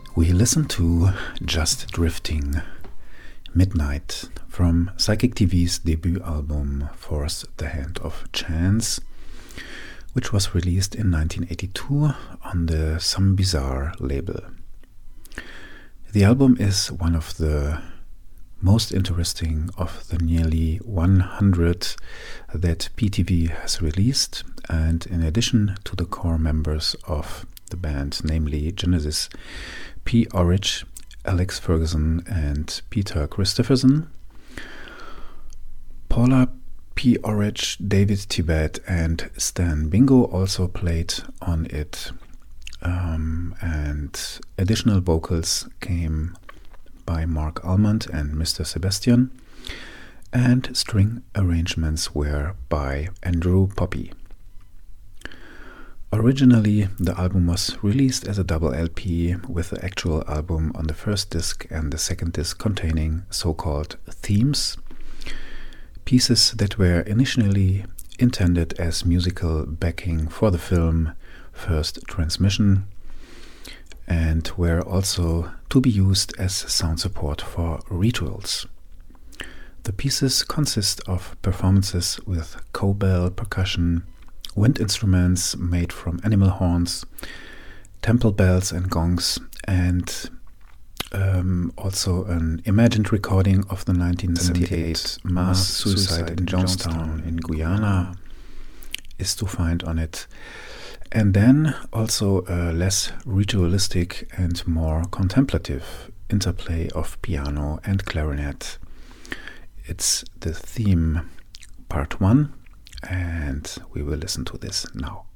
We listen to Just Drifting Midnight from Psychic TV's debut album Force the Hand of Chance, which was released in 1982 on the Some Bizarre label. The album is one of the most interesting of the nearly 100 that PTV has released, and in addition to the core members of the band, namely Genesis P. Orridge, Alex Ferguson and Peter Christopherson, Paula P. Orridge, David Tibet and Stan Bingo also played on it, and additional vocals came by Mark Almond and Mr. Sebastian, and string arrangements were by Andrew Poppy. Originally, the album was released as a double LP with the actual album on the first disc and the second disc containing so-called themes, pieces that were initially intended as musical backing for the film First Transmission and were also to be used as sound support for rituals. The pieces consist of performances with cowbell percussion, wind instruments made from animal horns, temple bells and gongs, and also an imagined recording of the 1978 mass suicide in Jonestown in Guyana is to find on it. And then also a less ritualistic and more contemplative interplay of piano and clarinet. It's the theme part 1, and we will listen to this now.